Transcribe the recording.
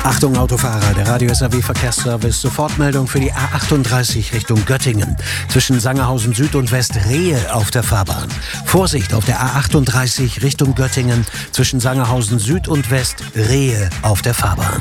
Achtung Autofahrer, der Radio SAW Verkehrsservice, Sofortmeldung für die A38 Richtung Göttingen. Zwischen Sangerhausen Süd und West Rehe auf der Fahrbahn. Vorsicht auf der A38 Richtung Göttingen. Zwischen Sangerhausen Süd und West Rehe auf der Fahrbahn.